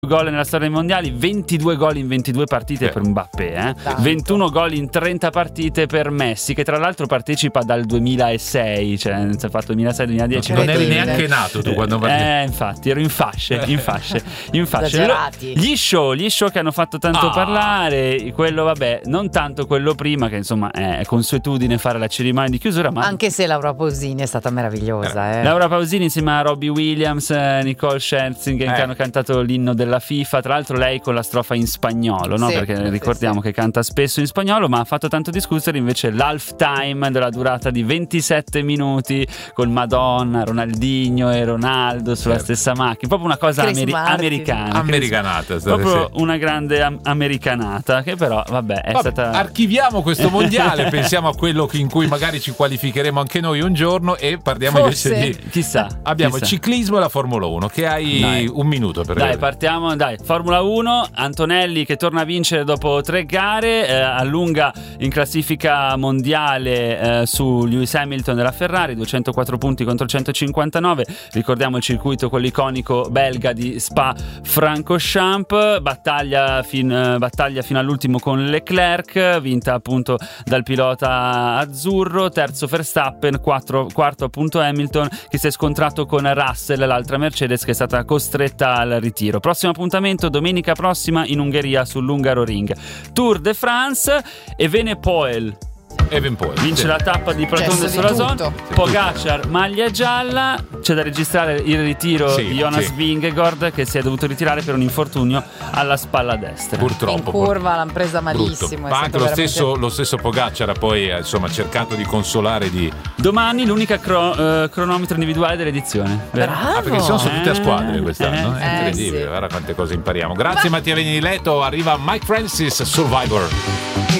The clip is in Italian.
gol nella storia dei mondiali, 22 gol in 22 partite per Mbappé, 21 gol in 30 partite per Messi, che tra l'altro partecipa dal 2006, cioè si è fatto 2006-2010. Non eri neanche nato tu quando infatti ero in fasce. Gli show che hanno fatto tanto parlare, quello vabbè, non tanto quello prima, che insomma è consuetudine fare la cerimonia di chiusura, ma anche se Laura Pausini è stata meravigliosa. Laura Pausini insieme a Robbie Williams, Nicole Scherzinger, che hanno cantato l'inno della FIFA, tra l'altro lei con la strofa in spagnolo, no? Perché ricordiamo che canta spesso in spagnolo, ma ha fatto tanto discutere invece l'halftime della durata di 27 minuti con Madonna, Ronaldinho e Ronaldo sulla stessa macchina, proprio una cosa americanata, proprio una grande americanata, che però vabbè è stata. Archiviamo questo mondiale, pensiamo a quello in cui magari ci qualificheremo anche noi un giorno e parliamo invece di abbiamo il ciclismo e la Formula 1, che hai un minuto per partiamo. Formula 1, Antonelli che torna a vincere dopo 3 gare, allunga in classifica mondiale su Lewis Hamilton della Ferrari, 204 punti contro 159. Ricordiamo il circuito, quello iconico belga di Spa-Francorchamps, battaglia fino all'ultimo con Leclerc, vinta appunto dal pilota azzurro, terzo Verstappen, quarto appunto Hamilton, che si è scontrato con Russell, l'altra Mercedes, che è stata costretta al ritiro. Prossimo appuntamento domenica prossima in Ungheria sull'Hungaroring. Tour de France, Evenepoel vince la tappa di Platon de Solazon, Pogacar maglia gialla. C'è da registrare il ritiro di Jonas Vingegaard, che si è dovuto ritirare per un infortunio alla spalla destra. Purtroppo in curva l'hanno presa malissimo. Ma anche lo stesso Pogacar ha poi insomma cercato di consolare Domani l'unica cronometro individuale dell'edizione. Bravo! Perché sono tutte a squadre quest'anno, è incredibile. Guarda quante cose impariamo. Grazie Mattia Venileto. Arriva Mike Francis, Survivor.